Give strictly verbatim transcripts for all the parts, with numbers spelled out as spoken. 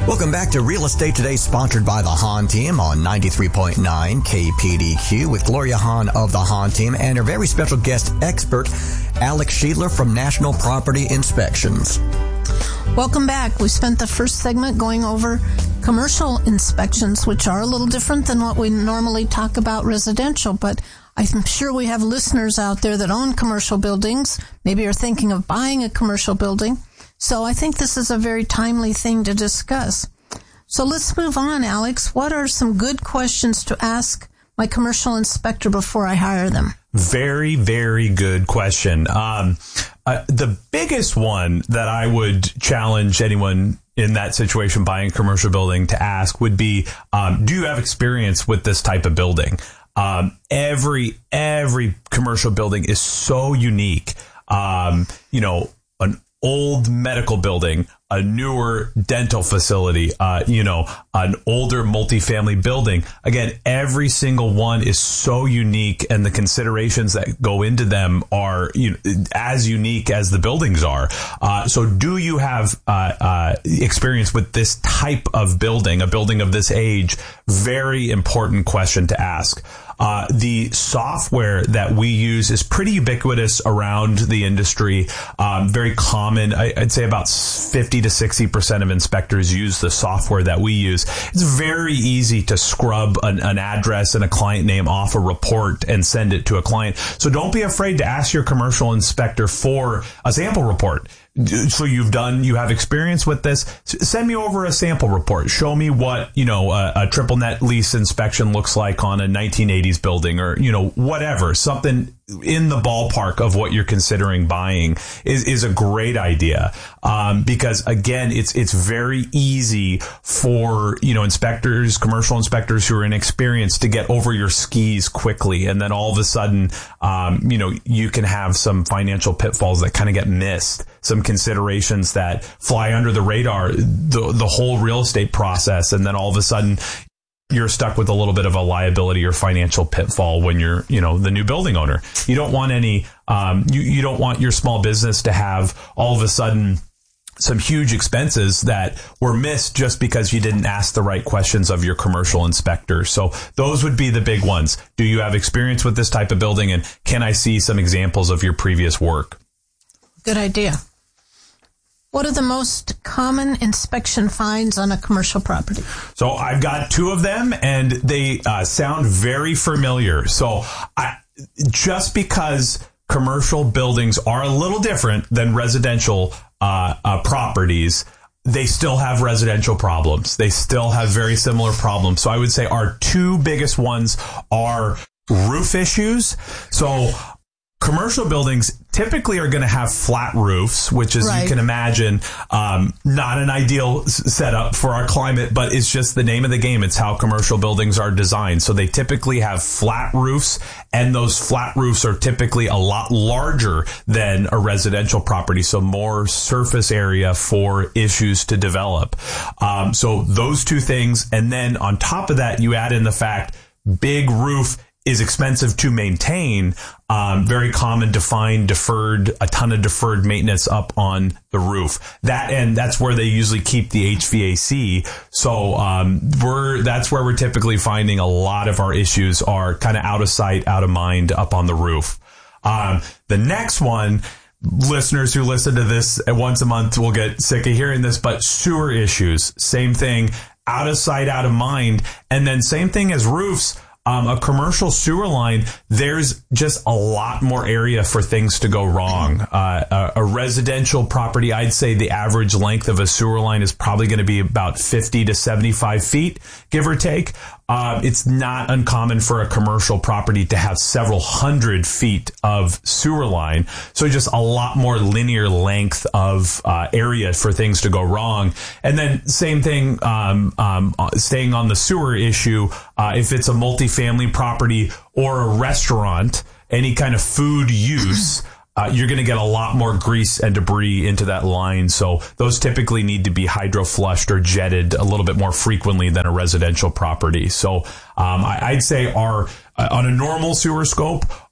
Welcome back to Real Estate Today, sponsored by the Hahn Team on ninety-three point nine K P D Q with Gloria Hahn of the Hahn Team and our very special guest expert, Alex Sheedler from National Property Inspections. Welcome back. We spent the first segment going over commercial inspections, which are a little different than what we normally talk about residential, but I'm sure we have listeners out there that own commercial buildings, maybe are thinking of buying a commercial building. So I think this is a very timely thing to discuss. So let's move on, Alex. What are some good questions to ask my commercial inspector before I hire them? Very, very good question. Um, uh, the biggest one that I would challenge anyone in that situation buying a commercial building to ask would be, um, do you have experience with this type of building? Um, every, every commercial building is so unique. Um, you know, an old medical building, a newer dental facility, uh, you know, an older multifamily building. Again, every single one is so unique, and the considerations that go into them are, you know, as unique as the buildings are. Uh, so do you have uh, uh, experience with this type of building, a building of this age? Very important question to ask. Uh, the software that we use is pretty ubiquitous around the industry. Um, very common. I, I'd say about fifty to sixty percent of inspectors use the software that we use. It's very easy to scrub an, an address and a client name off a report and send it to a client. So don't be afraid to ask your commercial inspector for a sample report. So you've done, you have experience with this. Send me over a sample report. Show me what, you know, a, a triple net lease inspection looks like on a nineteen eighties building, or, you know, whatever, something in the ballpark of what you're considering buying is, is a great idea. Um, because again, it's, it's very easy for, you know, inspectors, commercial inspectors who are inexperienced to get over your skis quickly. And then all of a sudden, um, you know, you can have some financial pitfalls that kind of get missed, some considerations that fly under the radar, the, the whole real estate process. And then all of a sudden, you're stuck with a little bit of a liability or financial pitfall when you're, you know, the new building owner. You don't want any, um, you, you don't want your small business to have all of a sudden some huge expenses that were missed just because you didn't ask the right questions of your commercial inspector. So those would be the big ones. Do you have experience with this type of building? And can I see some examples of your previous work? Good idea. What are the most common inspection finds on a commercial property? So I've got two of them, and they uh, sound very familiar. So I, just because commercial buildings are a little different than residential uh, uh, properties, they still have residential problems. They still have very similar problems. So I would say our two biggest ones are roof issues. So commercial buildings typically are going to have flat roofs, which is, right, you can imagine, um, not an ideal s- setup for our climate, but it's just the name of the game. It's how commercial buildings are designed. So they typically have flat roofs, and those flat roofs are typically a lot larger than a residential property. So more surface area for issues to develop. Um, so those two things. And then on top of that, you add in the fact big roof is expensive to maintain. Um, very common to find deferred, a ton of deferred maintenance up on the roof. That, and that's where they usually keep the H V A C. So, um, we're, that's where we're typically finding a lot of our issues are kind of out of sight, out of mind up on the roof. Um, the next one, listeners who listen to this once a month will get sick of hearing this, but sewer issues, same thing, out of sight, out of mind. And then same thing as roofs. Um, a commercial sewer line, there's just a lot more area for things to go wrong. Uh, a, a residential property, I'd say the average length of a sewer line is probably going to be about fifty to seventy-five feet, give or take. Uh, it's not uncommon for a commercial property to have several hundred feet of sewer line. So just a lot more linear length of uh, area for things to go wrong. And then same thing, um, um, staying on the sewer issue, uh, if it's a multifamily property or a restaurant, any kind of food use, Uh, you're going to get a lot more grease and debris into that line. So those typically need to be hydro flushed or jetted a little bit more frequently than a residential property. So um, I, I'd say our uh, on a normal sewer scope,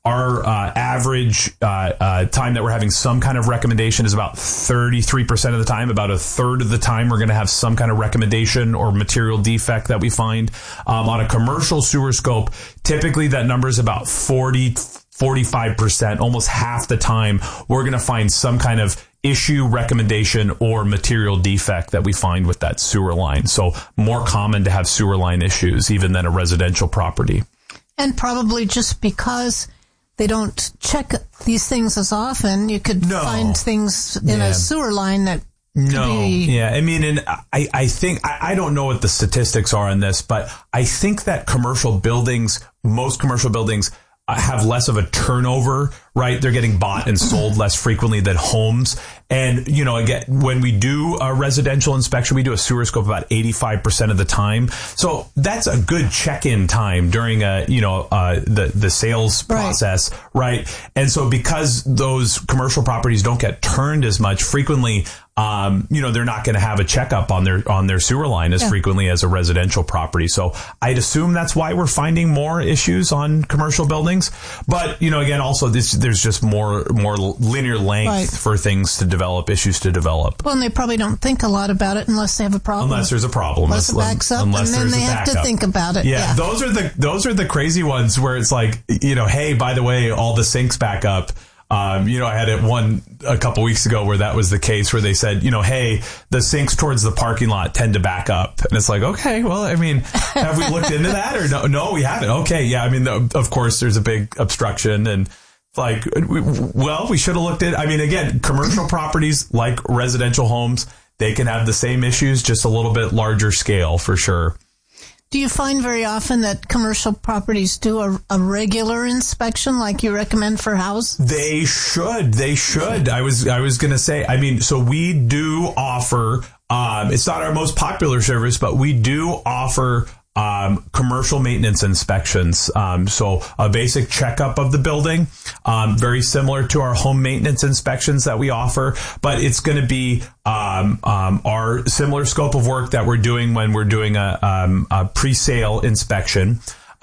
our uh, average uh, uh, time that we're having some kind of recommendation is about thirty-three percent of the time. About a third of the time, we're going to have some kind of recommendation or material defect that we find. Um, on a commercial sewer scope, typically that number is about forty, forty-five percent. Almost half the time, we're going to find some kind of issue, recommendation, or material defect that we find with that sewer line. So more common to have sewer line issues even than a residential property. And probably just because they don't check these things as often, you could no. find things in yeah. a sewer line that No. be... Yeah. I mean, and I, I think, I, I don't know what the statistics are on this, but I think that commercial buildings, most commercial buildings have less of a turnover, right? They're getting bought and sold less frequently than homes. And, you know, again, when we do a residential inspection, we do a sewer scope about eighty-five percent of the time. So that's a good check-in time during a, you know, uh, the, the sales right. process, right? And so because those commercial properties don't get turned as much frequently, um, you know, they're not going to have a checkup on their, on their sewer line as yeah. frequently as a residential property. So I'd assume that's why we're finding more issues on commercial buildings. But, you know, again, also this, there's just more, more linear length right. for things to develop, issues to develop. Well, and they probably don't think a lot about it unless they have a problem. Unless there's a problem. Unless it backs up, and then they have to think about it. Yeah, yeah. Those are the, those are the crazy ones where it's like, you know, hey, by the way, all the sinks back up. Um, you know, I had it one a couple weeks ago where that was the case where they said, you know, hey, the sinks towards the parking lot tend to back up. And it's like, okay, well, I mean, have we looked into that or no? No, we haven't. Okay. Yeah. I mean, the, of course, there's a big obstruction and like, we, well, we should have looked at, I mean, again, commercial properties like residential homes, they can have the same issues, just a little bit larger scale for sure. Do you find very often that commercial properties do a, a regular inspection like you recommend for house? They should. They should. I was I was going to say, I mean, so we do offer, um, it's not our most popular service, but we do offer um, commercial maintenance inspections. Um, so a basic checkup of the building, um, very similar to our home maintenance inspections that we offer, but it's going to be um, um, our similar scope of work that we're doing when we're doing a, um, a pre-sale inspection.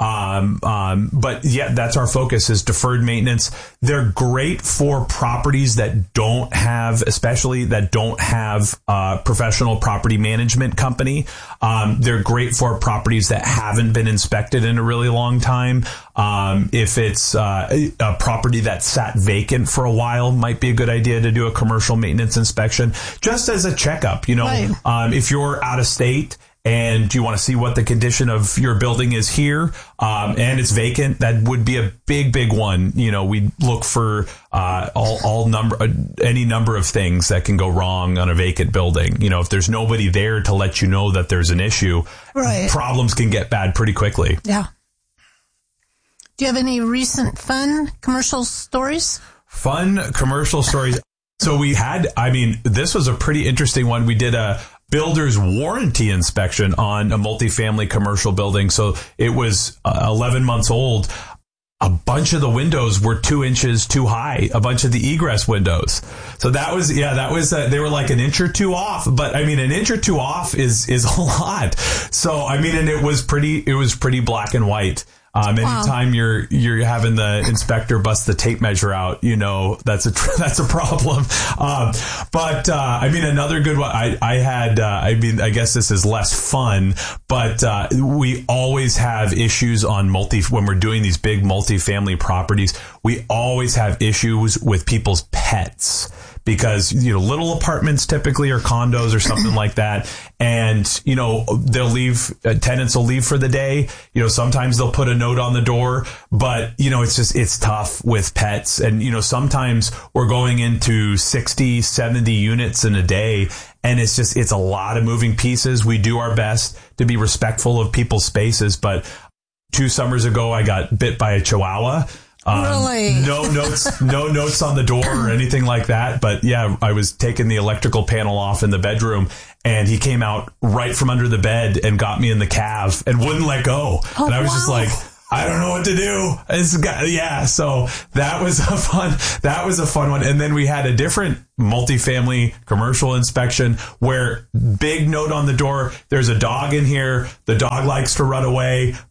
Um, um, but yeah, that's our focus is deferred maintenance. They're great for properties that don't have, especially that don't have a professional property management company. Um, they're great for properties that haven't been inspected in a really long time. Um, if it's uh, a property that sat vacant for a while, might be a good idea to do a commercial maintenance inspection just as a checkup. You know, right. um, if you're out of state and you want to see what the condition of your building is here, um, and it's vacant, that would be a big, big one. You know, we look for uh, all, all number, uh, any number of things that can go wrong on a vacant building. You know, if there's nobody there to let you know that there's an issue, right. problems can get bad pretty quickly. Yeah. Do you have any recent fun commercial stories? Fun commercial stories. So we had, I mean, this was a pretty interesting one. We did a builder's warranty inspection on a multifamily commercial building. So it was uh, eleven months old. A bunch of the windows were two inches too high, a bunch of the egress windows. So that was, yeah, that was, uh, they were like an inch or two off. But I mean, an inch or two off is, is a lot. So, I mean, and it was pretty, it was pretty black and white. Um, anytime wow. you're, you're having the inspector bust the tape measure out, you know, that's a, that's a problem. Um, but, uh, I mean, another good one, I, I had, uh, I mean, I guess this is less fun, but, uh, we always have issues on multi, when we're doing these big multifamily properties, we always have issues with people's pets. Because, you know, little apartments typically or condos or something like that. And, you know, they'll leave, uh, tenants will leave for the day. You know, sometimes they'll put a note on the door, but, you know, it's just, it's tough with pets. And, you know, sometimes we're going into sixty, seventy units in a day. And it's just, it's a lot of moving pieces. We do our best to be respectful of people's spaces. But two summers ago, I got bit by a Chihuahua. Um, really? No notes, no notes on the door or anything like that. But yeah, I was taking the electrical panel off in the bedroom and he came out right from under the bed and got me in the calf and wouldn't let go. Oh, and I was wow. just like, I don't know what to do. It's got, yeah. So that was a fun, that was a fun one. And then we had a different multifamily commercial inspection where big note on the door. There's a dog in here. The dog likes to run away,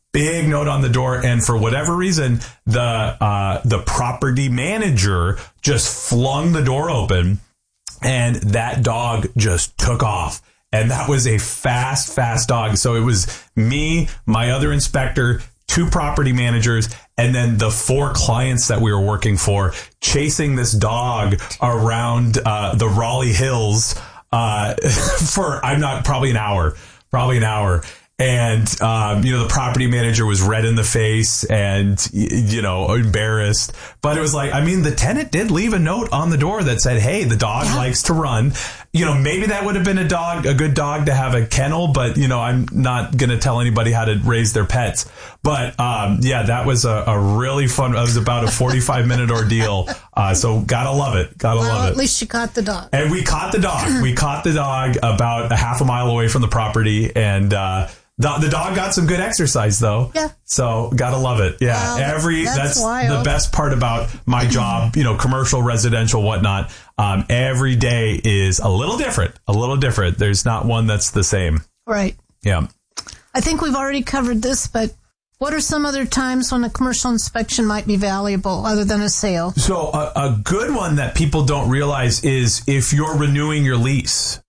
big note on the door. And for whatever reason, the, uh, the property manager just flung the door open and that dog just took off. And that was a fast, fast dog. So it was me, my other inspector, two property managers, and then the four clients that we were working for chasing this dog around uh, the Raleigh Hills uh, for, I'm not, probably an hour, probably an hour. And, um, you know, the property manager was red in the face and, you know, embarrassed. But it was like, I mean, the tenant did leave a note on the door that said, hey, the dog yeah. likes to run. You know, maybe that would have been a dog, a good dog to have a kennel, but, you know, I'm not going to tell anybody how to raise their pets. But, um, yeah, that was a, a really fun, it was about a forty-five minute ordeal. Uh, so gotta love it. Gotta well, love it. At least you caught the dog. And we caught the dog. We caught the dog about a half a mile away from the property. And, uh, The, the dog got some good exercise, though. Yeah. So, gotta love it. Yeah. Wow, Every, that's, that's, that's the best part about my job, you know, commercial, residential, whatnot. Um, every day is a little different, a little different. There's not one that's the same. Right. Yeah. I think we've already covered this, but what are some other times when a commercial inspection might be valuable other than a sale? So, a, a good one that people don't realize is if you're renewing your lease.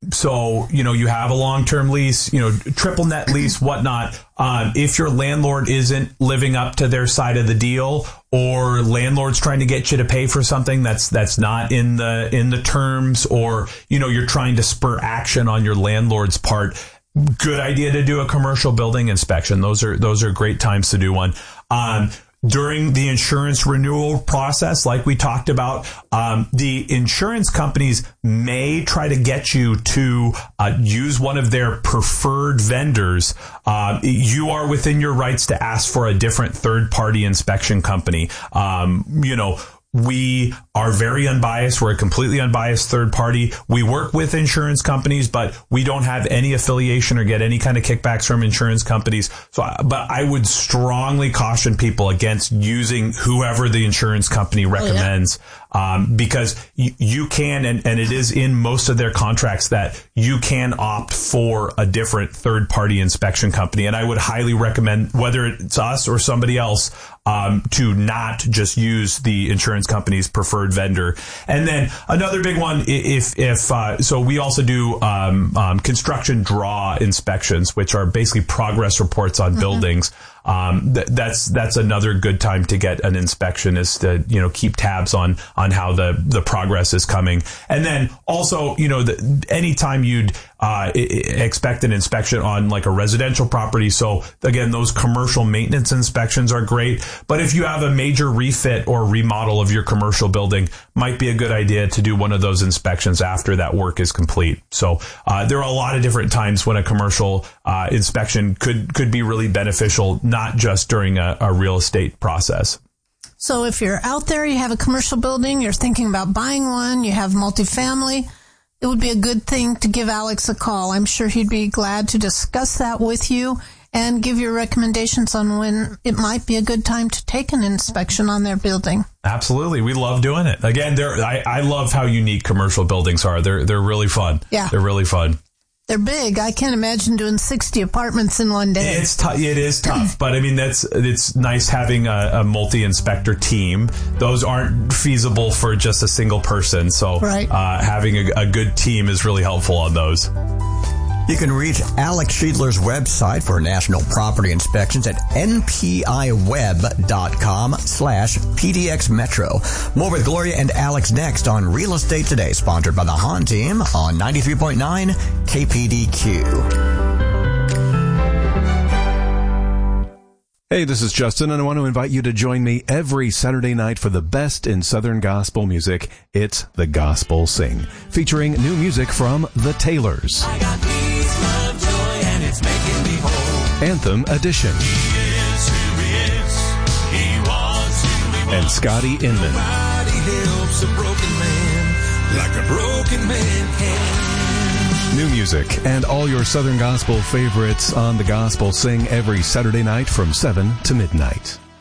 So, you know, you have a long-term lease, you know, triple net lease, whatnot. Um, if your landlord isn't living up to their side of the deal, or landlord's trying to get you to pay for something that's that's not in the in the terms, or, you know, you're trying to spur action on your landlord's part, good idea to do a commercial building inspection. Those are those are great times to do one. Um, During the insurance renewal process, like we talked about, um, the insurance companies may try to get you to uh, use one of their preferred vendors. Uh, you are within your rights to ask for a different third-party inspection company. Um, you know, we are very unbiased. We're a completely unbiased third party. We work with insurance companies, but we don't have any affiliation or get any kind of kickbacks from insurance companies. So, but I would strongly caution people against using whoever the insurance company recommends. Oh, yeah. Um, because you, you can, and, and it is in most of their contracts that you can opt for a different third party inspection company. And I would highly recommend, whether it's us or somebody else, um, to not just use the insurance company's preferred vendor. And then another big one, if, if, uh, so we also do, um, um, construction draw inspections, which are basically progress reports on mm-hmm. buildings. Um, th- that's, that's another good time to get an inspection, is to, you know, keep tabs on, on how the, the progress is coming. And then also, you know, the, anytime you'd, uh, I- expect an inspection on like a residential property. So again, those commercial maintenance inspections are great. But if you have a major refit or remodel of your commercial building, might be a good idea to do one of those inspections after that work is complete. So, uh, there are a lot of different times when a commercial, uh, inspection could, could be really beneficial, not just during a, a real estate process. So if you're out there, you have a commercial building, you're thinking about buying one, you have multifamily, it would be a good thing to give Alex a call. I'm sure he'd be glad to discuss that with you and give you recommendations on when it might be a good time to take an inspection on their building. Absolutely. We love doing it. Again, they're, I, I love how unique commercial buildings are. They're, they're really fun. Yeah. They're really fun. They're big. I can't imagine doing sixty apartments in one day. It's t- it is tough, but I mean, that's, it's nice having a, a multi-inspector team. Those aren't feasible for just a single person. So, right. uh, having a, a good team is really helpful on those. You can reach Alex Schiedler's website for national property inspections at npiweb.com slash PDX Metro. More with Gloria and Alex next on Real Estate Today, sponsored by the Hahn Team on ninety-three point nine K P D Q. Hey, this is Justin, and I want to invite you to join me every Saturday night for the best in Southern gospel music. It's The Gospel Sing, featuring new music from The Taylors. I got peace, love, joy, and it's making me whole. Anthem Edition. He is who he is. He was who he was. And Scotty Inman. Nobody helps a broken man like a broken man can. New music and all your Southern gospel favorites on The Gospel Sing every Saturday night from seven to midnight.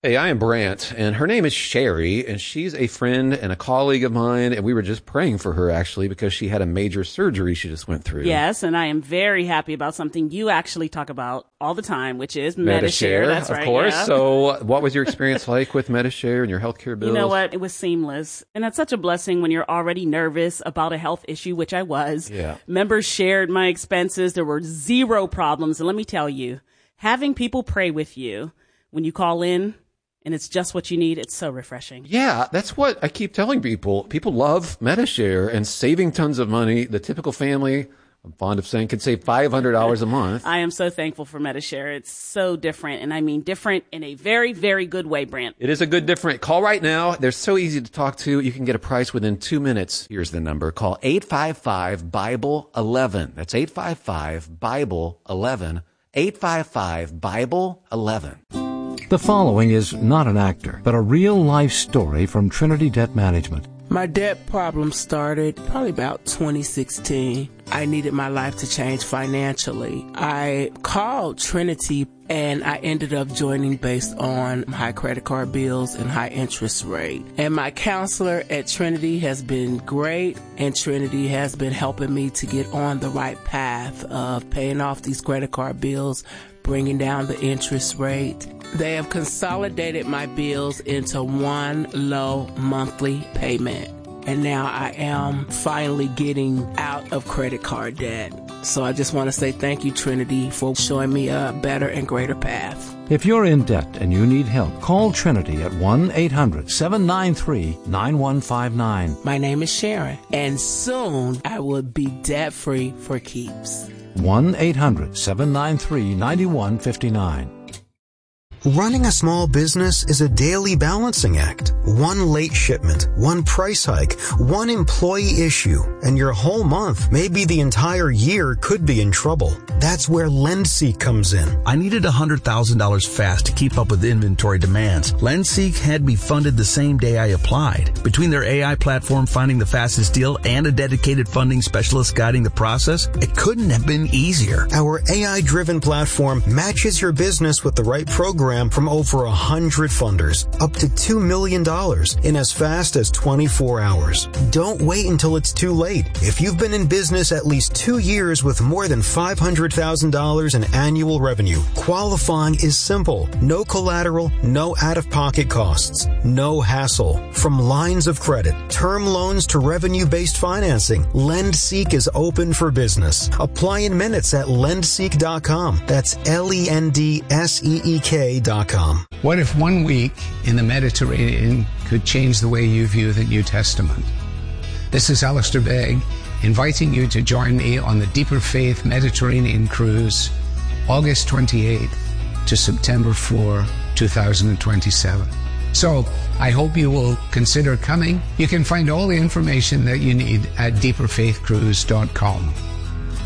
Hey, I am Brant, and her name is Sherry, and she's a friend and a colleague of mine, and we were just praying for her, actually, because she had a major surgery she just went through. Yes, and I am very happy about something you actually talk about all the time, which is Medi-Share. Medi-Share. That's of right, course. yeah. So what was your experience like with Medi-Share and your healthcare bills? You know what? It was seamless. And that's such a blessing when you're already nervous about a health issue, which I was. Yeah. Members shared my expenses. There were zero problems. And let me tell you, having people pray with you when you call in, and it's just what you need, it's so refreshing. Yeah, that's what I keep telling people. People love Medi-Share and saving tons of money. The typical family, I'm fond of saying, could save five hundred dollars a month. I am so thankful for Medi-Share. It's so different, and I mean different in a very, very good way, Brant. It is a good different. Call right now. They're so easy to talk to. You can get a price within two minutes. Here's the number. Call eight five five, Bible eleven. That's eight five five, Bible eleven. eight five five, Bible eleven. The following is not an actor, but a real-life story from Trinity Debt Management. My debt problem started probably about twenty sixteen. I needed my life to change financially. I called Trinity and I ended up joining based on high credit card bills and high interest rate. And my counselor at Trinity has been great, and Trinity has been helping me to get on the right path of paying off these credit card bills, bringing down the interest rate. They have consolidated my bills into one low monthly payment. And now I am finally getting out of credit card debt. So I just want to say thank you, Trinity, for showing me a better and greater path. If you're in debt and you need help, call Trinity at one eight hundred, seven nine three, nine one five nine. My name is Sharon, and soon I will be debt-free for keeps. one eight hundred, seven nine three, nine one five nine. Running a small business is a daily balancing act. One late shipment, one price hike, one employee issue, and your whole month, maybe the entire year, could be in trouble. That's where LendSeek comes in. I needed one hundred thousand dollars fast to keep up with inventory demands. LendSeek had me funded the same day I applied. Between their A I platform finding the fastest deal and a dedicated funding specialist guiding the process, it couldn't have been easier. Our A I-driven platform matches your business with the right program from over one hundred funders, up to two million dollars in as fast as twenty-four hours. Don't wait until it's too late. If you've been in business at least two years with more than five hundred thousand dollars in annual revenue, qualifying is simple. No collateral, no out-of-pocket costs, no hassle. From lines of credit, term loans to revenue-based financing, LendSeek is open for business. Apply in minutes at lendseek dot com. That's L E N D S E E K dot com. What if one week in the Mediterranean could change the way you view the New Testament? This is Alistair Begg, inviting you to join me on the Deeper Faith Mediterranean Cruise, August twenty-eighth to September fourth, two thousand twenty-seven. So, I hope you will consider coming. You can find all the information that you need at deeper faith cruise dot com.